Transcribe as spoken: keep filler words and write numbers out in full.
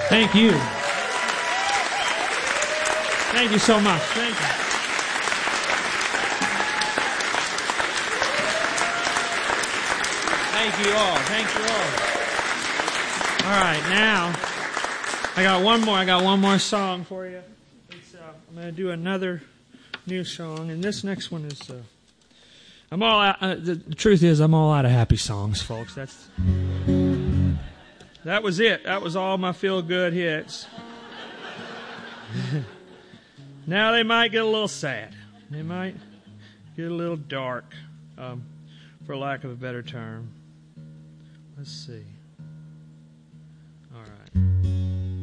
Thank you. Thank you so much. Thank you. Thank you all. Thank you all. All right, now I got one more. I got one more song for you. It's, uh, I'm going to do another new song, and this next one is. Uh, I'm all out, uh, the, the truth is, I'm all out of happy songs, folks. That's that was it. That was all my feel-good hits. Now they might get a little sad. They might get a little dark, um, for lack of a better term. Let's see.